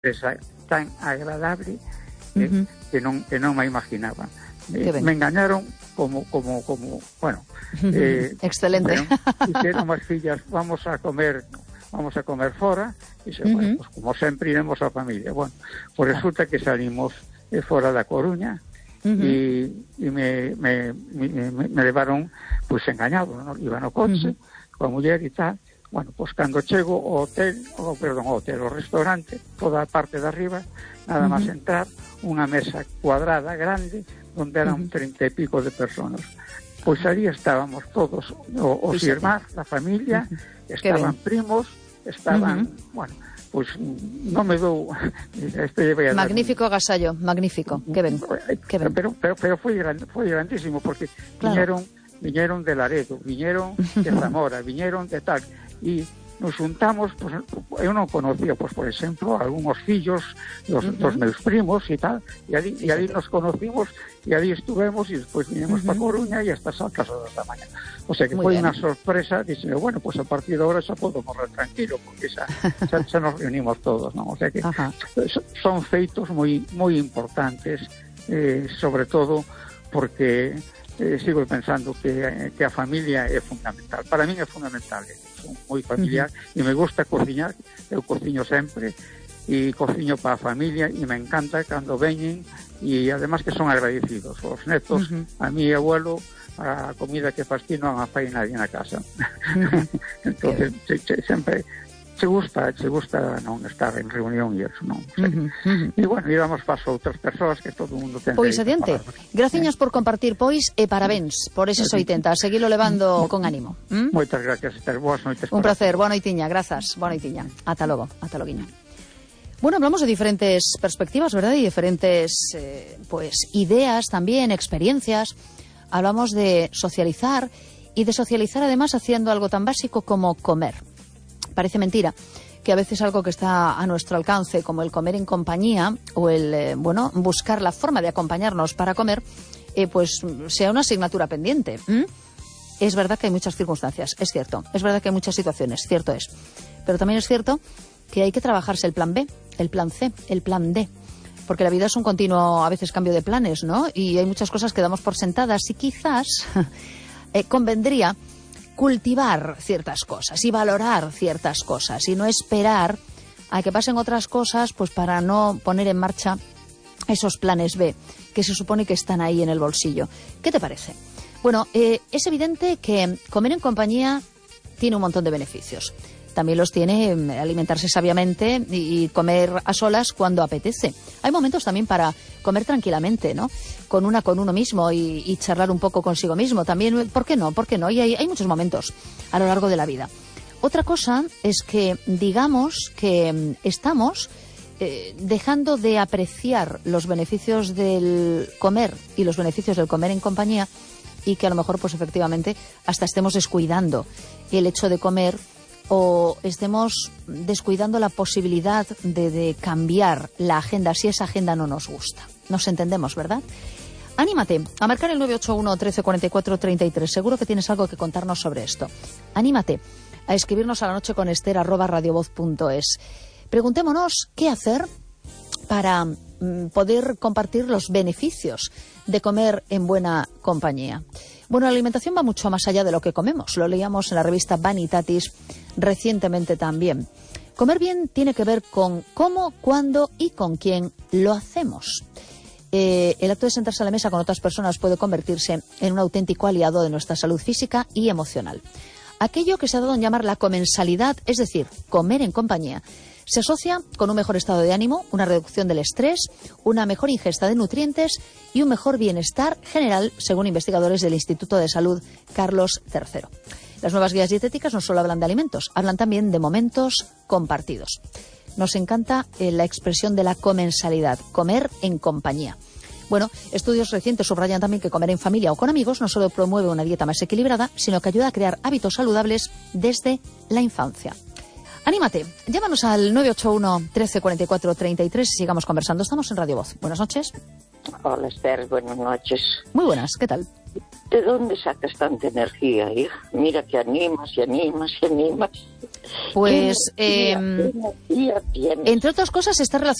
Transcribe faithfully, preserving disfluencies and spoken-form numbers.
esa tan agradable que, uh-huh. que, non, que non me imaginaba. Eh, me engañaron como, como, como, bueno. Eh, Excelente. Bueno, hicieron as fillas, vamos a comer, vamos a comer fora, e dice, uh-huh. bueno, pues como sempre iremos a familia. Bueno, pues resulta que salimos eh, fora da Coruña, uh-huh. e, e me, me, me, me levaron, pues engañado, ¿no? Iba no coche, uh-huh. coa muller e tal. Bueno, pues cando chego ao hotel, o, perdón, ao hotel, ao restaurante, toda a parte de arriba, nada uh-huh. máis entrar, unha mesa cuadrada, grande, onde eran uh-huh. treinta e pico de personas. Pois ali estábamos todos, o, os irmáns, a familia, uh-huh. estaban primos, estaban, uh-huh. bueno, pois non me dou... Este magnífico agasallo, magnífico, que ben, que ben. Pero, pero, pero foi, foi grandísimo, porque claro. viñeron, viñeron de Laredo, viñeron de Zamora, viñeron de tal... E nos juntamos, pues, eu non conocía, pues, por exemplo, algúns fillos dos, uh-huh. dos meus primos e tal, e ali, sí, e ali sí. nos conocimos, e ali estuvemos, e despois vinimos uh-huh. para Coruña e hasta as altas horas da mañá. O sea que foi unha sorpresa, dixeme, bueno, pues a partir de ahora xa podo morrer tranquilo, porque xa, xa, xa nos reunimos todos, non? O sea que uh-huh. son feitos moi moi importantes, eh, sobre todo porque eh, sigo pensando que, que a familia é fundamental. Para min é fundamental, eh. Son moi familiar uh-huh. e me gusta cociñar, eu cociño sempre e cociño para a familia e me encanta cando veñen e además que son agradecidos os netos, uh-huh. a mi abuelo a comida que fastino non a fai nadie na casa. Uh-huh. Entonces se, se, sempre se gusta, se gusta non estar en reunión e eso, non? O sea, uh-huh. Uh-huh. E bueno, íbamos para outras persoas que todo o mundo ten. Pois adiante. Graciñas por compartir, pois, e parabéns por eses oitenta. Seguilo levando con ánimo. ¿Mm? Moitas gracias, Esther. Boas noites. Un placer. Boa noitiña. Grazas. Boa noitiña. Ata logo. Ata loguiño. Bueno, hablamos de diferentes perspectivas, ¿verdad? Y diferentes, eh, pues, ideas también, experiencias. Hablamos de socializar y de socializar además haciendo algo tan básico como comer. Parece mentira que a veces algo que está a nuestro alcance, como el comer en compañía o el, eh, bueno, buscar la forma de acompañarnos para comer, eh, pues sea una asignatura pendiente. ¿Mm? Es verdad que hay muchas circunstancias, es cierto. Es verdad que hay muchas situaciones, cierto es. Pero también es cierto que hay que trabajarse el plan B, el plan C, el plan D. Porque la vida es un continuo, a veces, cambio de planes, ¿no? Y hay muchas cosas que damos por sentadas y quizás eh, convendría cultivar ciertas cosas y valorar ciertas cosas y no esperar a que pasen otras cosas pues para no poner en marcha esos planes B que se supone que están ahí en el bolsillo. ¿Qué te parece? Bueno, eh, es evidente que comer en compañía tiene un montón de beneficios. También los tiene alimentarse sabiamente y comer a solas cuando apetece. Hay momentos también para comer tranquilamente, ¿no? Con una, con uno mismo y, y charlar un poco consigo mismo. También, ¿por qué no? ¿Por qué no? Y hay, hay muchos momentos a lo largo de la vida. Otra cosa es que digamos que estamos eh, dejando de apreciar los beneficios del comer y los beneficios del comer en compañía y que a lo mejor, pues efectivamente, hasta estemos descuidando el hecho de comer o estemos descuidando la posibilidad de, de cambiar la agenda si esa agenda no nos gusta. Nos entendemos, ¿verdad? Anímate a marcar el nueve ocho uno, trece, cuarenta y cuatro, treinta y tres. Seguro que tienes algo que contarnos sobre esto. Anímate a escribirnos a la noche con Esther arroba radiovoz punto es. Preguntémonos qué hacer para mm, poder compartir los beneficios de comer en buena compañía. Bueno, la alimentación va mucho más allá de lo que comemos. Lo leíamos en la revista Vanitatis recientemente también. Comer bien tiene que ver con cómo, cuándo y con quién lo hacemos. Eh, el acto de sentarse a la mesa con otras personas puede convertirse en un auténtico aliado de nuestra salud física y emocional. Aquello que se ha dado en llamar la comensalidad, es decir, comer en compañía, se asocia con un mejor estado de ánimo, una reducción del estrés, una mejor ingesta de nutrientes y un mejor bienestar general, según investigadores del Instituto de Salud Carlos tercero. Las nuevas guías dietéticas no solo hablan de alimentos, hablan también de momentos compartidos. Nos encanta eh, la expresión de la comensalidad, comer en compañía. Bueno, estudios recientes subrayan también que comer en familia o con amigos no solo promueve una dieta más equilibrada, sino que ayuda a crear hábitos saludables desde la infancia. Anímate, llámanos al nueve ocho uno, trece, cuarenta y cuatro, treinta y tres y sigamos conversando. Estamos en Radio Voz. Buenas noches. Hola, Esther, buenas noches. Muy buenas, ¿qué tal? ¿De dónde sacas tanta energía, hija? Mira que animas y animas y animas. Pues, ¿Qué energía, eh, qué energía tienes? entre otras cosas, está relacionado